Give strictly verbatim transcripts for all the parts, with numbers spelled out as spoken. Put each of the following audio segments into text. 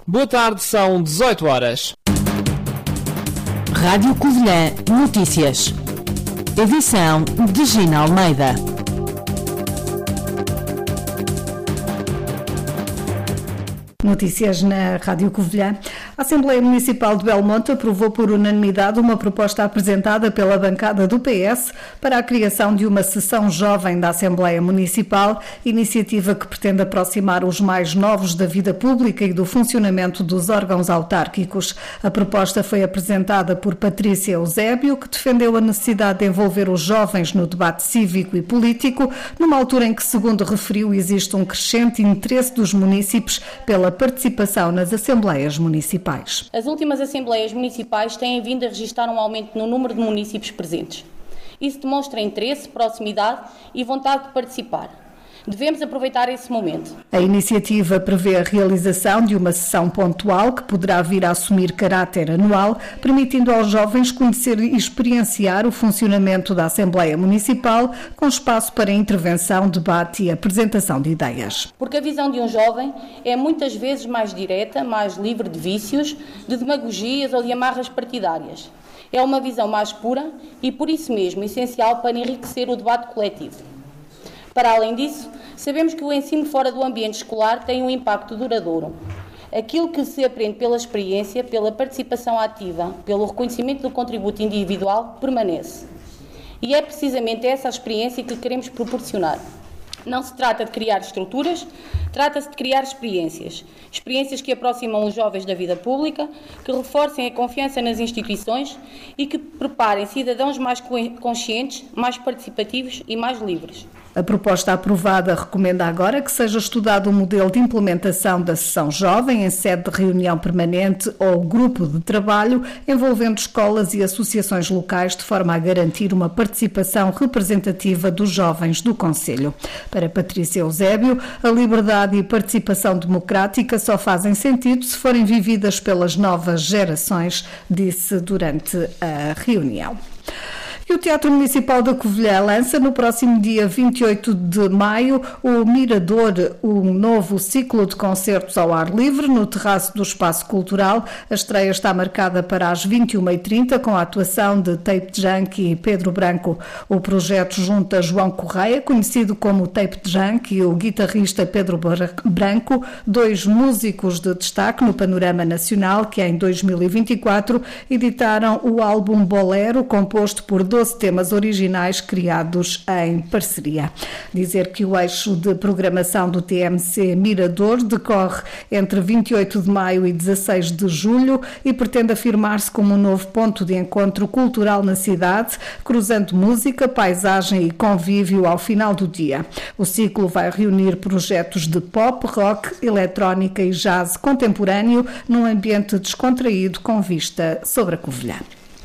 Boa tarde, são dezoito horas. Rádio Covilhã Notícias. Edição de Gina Almeida. Notícias na Rádio Covilhã. A Assembleia Municipal de Belmonte aprovou por unanimidade uma proposta apresentada pela bancada do P S para a criação de uma sessão jovem da Assembleia Municipal, iniciativa que pretende aproximar os mais novos da vida pública e do funcionamento dos órgãos autárquicos. A proposta foi apresentada por Patrícia Eusébio, que defendeu a necessidade de envolver os jovens no debate cívico e político, numa altura em que, segundo referiu, existe um crescente interesse dos munícipes pela participação nas assembleias municipais. As últimas assembleias municipais têm vindo a registrar um aumento no número de munícipes presentes. Isso demonstra interesse, proximidade e vontade de participar. Devemos aproveitar esse momento. A iniciativa prevê a realização de uma sessão pontual que poderá vir a assumir caráter anual, permitindo aos jovens conhecer e experienciar o funcionamento da Assembleia Municipal, com espaço para intervenção, debate e apresentação de ideias. Porque a visão de um jovem é muitas vezes mais direta, mais livre de vícios, de demagogias ou de amarras partidárias. É uma visão mais pura e, por isso mesmo, essencial para enriquecer o debate coletivo. Para além disso, sabemos que o ensino fora do ambiente escolar tem um impacto duradouro. Aquilo que se aprende pela experiência, pela participação ativa, pelo reconhecimento do contributo individual, permanece. E é precisamente essa a experiência que queremos proporcionar. Não se trata de criar estruturas, trata-se de criar experiências. Experiências que aproximam os jovens da vida pública, que reforcem a confiança nas instituições e que preparem cidadãos mais conscientes, mais participativos e mais livres. A proposta aprovada recomenda agora que seja estudado o modelo de implementação da sessão jovem em sede de reunião permanente ou grupo de trabalho, envolvendo escolas e associações locais, de forma a garantir uma participação representativa dos jovens do concelho. Para Patrícia Eusébio, a liberdade e participação democrática só fazem sentido se forem vividas pelas novas gerações, disse durante a reunião. E o Teatro Municipal da Covilhã lança no próximo dia vinte e oito de maio o Mirador, um novo ciclo de concertos ao ar livre no terraço do Espaço Cultural. A estreia está marcada para as vinte e uma e trinta com a atuação de Tape Junk e Pedro Branco. O projeto junta João Correia, conhecido como Tape Junk, e o guitarrista Pedro Branco, dois músicos de destaque no panorama nacional que em dois mil e vinte e quatro editaram o álbum Bolero, composto por doze temas originais criados em parceria. Dizer que o eixo de programação do T M C Mirador decorre entre vinte e oito de maio e dezasseis de julho e pretende afirmar-se como um novo ponto de encontro cultural na cidade, cruzando música, paisagem e convívio ao final do dia. O ciclo vai reunir projetos de pop, rock, eletrónica e jazz contemporâneo num ambiente descontraído com vista sobre a Covilhã.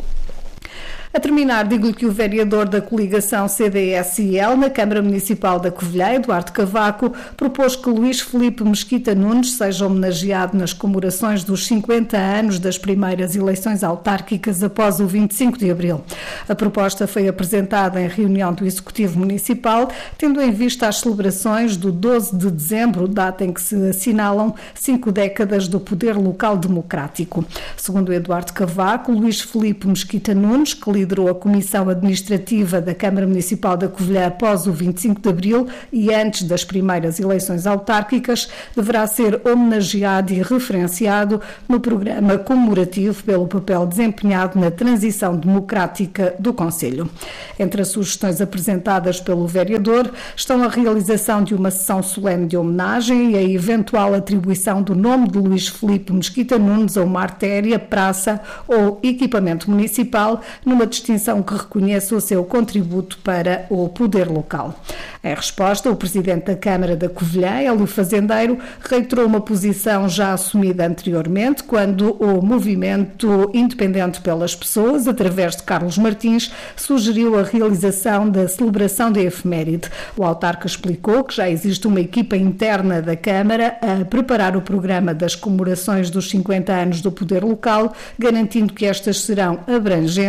A terminar, digo-lhe que o vereador da coligação C D S I L na Câmara Municipal da Covilhã, Eduardo Cavaco, propôs que Luís Filipe Mesquita Nunes seja homenageado nas comemorações dos cinquenta anos das primeiras eleições autárquicas após o vinte e cinco de abril. A proposta foi apresentada em reunião do Executivo Municipal, tendo em vista as celebrações do doze de dezembro, data em que se assinalam cinco décadas do poder local democrático. Segundo Eduardo Cavaco, Luís Filipe Mesquita Nunes, que liderou a Comissão Administrativa da Câmara Municipal da Covilhã após o vinte e cinco de abril e antes das primeiras eleições autárquicas, deverá ser homenageado e referenciado no programa comemorativo pelo papel desempenhado na transição democrática do concelho. Entre as sugestões apresentadas pelo vereador estão a realização de uma sessão solene de homenagem e a eventual atribuição do nome de Luís Filipe Mesquita Nunes a uma artéria, praça ou equipamento municipal, numa distinção que reconheça o seu contributo para o poder local. Em resposta, o presidente da Câmara da Covilhã, Hélio Fazendeiro, reiterou uma posição já assumida anteriormente, quando o Movimento Independente pelas Pessoas, através de Carlos Martins, sugeriu a realização da celebração da efeméride. O autarca explicou que já existe uma equipa interna da Câmara a preparar o programa das comemorações dos cinquenta anos do poder local, garantindo que estas serão abrangentes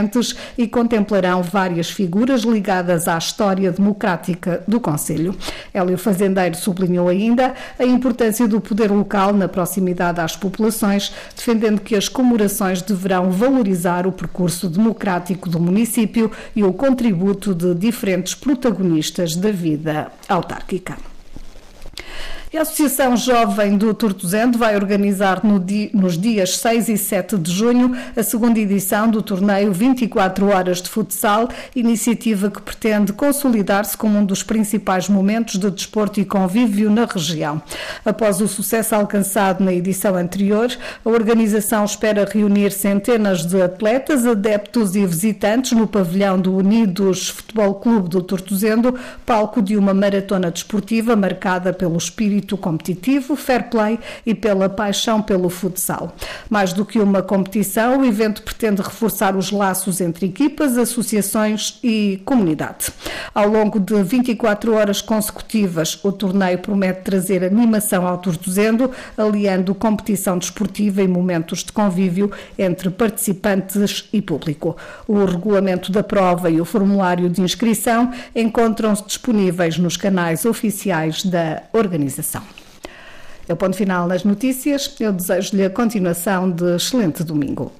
e contemplarão várias figuras ligadas à história democrática do concelho. Hélio Fazendeiro sublinhou ainda a importância do poder local na proximidade às populações, defendendo que as comemorações deverão valorizar o percurso democrático do município e o contributo de diferentes protagonistas da vida autárquica. A Associação Jovem do Tortozendo vai organizar no dia, nos dias seis e sete de junho a segunda edição do torneio vinte e quatro horas de futsal, iniciativa que pretende consolidar-se como um dos principais momentos de desporto e convívio na região. Após o sucesso alcançado na edição anterior, a organização espera reunir centenas de atletas, adeptos e visitantes no pavilhão do Unidos Futebol Clube do Tortozendo, palco de uma maratona desportiva marcada pelo espírito competitivo, fair play e pela paixão pelo futsal. Mais do que uma competição, o evento pretende reforçar os laços entre equipas, associações e comunidade. Ao longo de vinte e quatro horas consecutivas, o torneio promete trazer animação ao Tortozendo, aliando competição desportiva e momentos de convívio entre participantes e público. O regulamento da prova e o formulário de inscrição encontram-se disponíveis nos canais oficiais da organização. É o ponto final nas notícias. Eu desejo-lhe a continuação de excelente domingo.